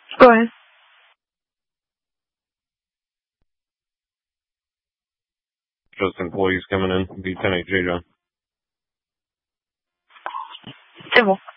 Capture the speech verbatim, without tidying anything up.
Go ahead. Just employees coming in. Be ten eight J John. Civil.